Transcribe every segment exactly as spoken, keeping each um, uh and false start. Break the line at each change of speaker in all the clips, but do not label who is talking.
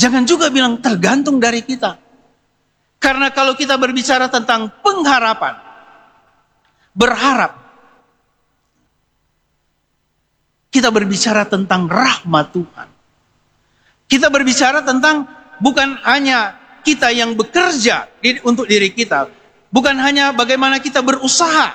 Jangan juga bilang tergantung dari kita. Karena kalau kita berbicara tentang pengharapan, berharap, kita berbicara tentang rahmat Tuhan. Kita berbicara tentang bukan hanya kita yang bekerja untuk diri kita, bukan hanya bagaimana kita berusaha,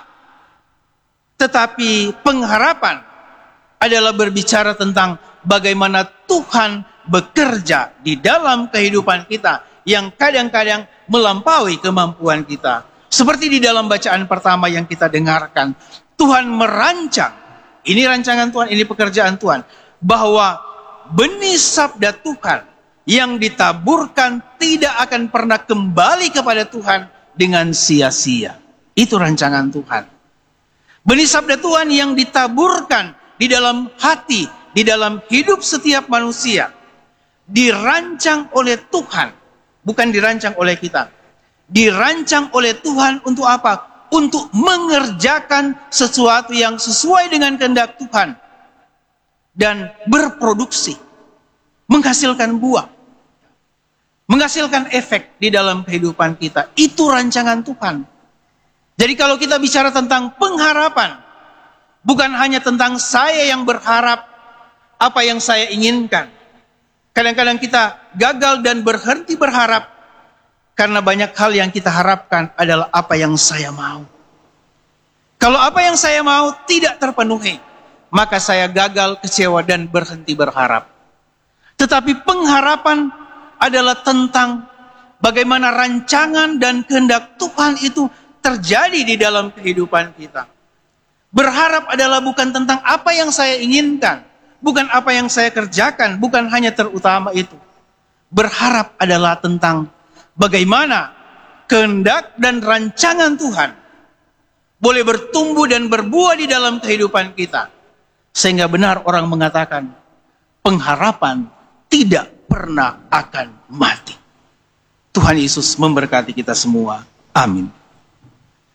tetapi pengharapan adalah berbicara tentang bagaimana Tuhan bekerja di dalam kehidupan kita yang kadang-kadang melampaui kemampuan kita. Seperti di dalam bacaan pertama yang kita dengarkan, Tuhan merancang, ini rancangan Tuhan, ini pekerjaan Tuhan, bahwa benih sabda Tuhan yang ditaburkan tidak akan pernah kembali kepada Tuhan dengan sia-sia. Itu rancangan Tuhan. Benih sabda Tuhan yang ditaburkan di dalam hati, di dalam hidup setiap manusia, dirancang oleh Tuhan, bukan dirancang oleh kita. Dirancang oleh Tuhan untuk apa? Untuk mengerjakan sesuatu yang sesuai dengan kehendak Tuhan dan berproduksi, menghasilkan buah, menghasilkan efek di dalam kehidupan kita. Itu rancangan Tuhan. Jadi kalau kita bicara tentang pengharapan, bukan hanya tentang saya yang berharap apa yang saya inginkan. Kadang-kadang kita gagal dan berhenti berharap karena banyak hal yang kita harapkan adalah apa yang saya mau. Kalau apa yang saya mau tidak terpenuhi, maka saya gagal, kecewa, dan berhenti berharap. Tetapi pengharapan adalah tentang bagaimana rancangan dan kehendak Tuhan itu terjadi di dalam kehidupan kita. Berharap adalah bukan tentang apa yang saya inginkan, bukan apa yang saya kerjakan, bukan hanya terutama itu. Berharap adalah tentang bagaimana kehendak dan rancangan Tuhan boleh bertumbuh dan berbuah di dalam kehidupan kita. Sehingga benar orang mengatakan, pengharapan tidak pernah akan mati. Tuhan Yesus memberkati kita semua. Amin.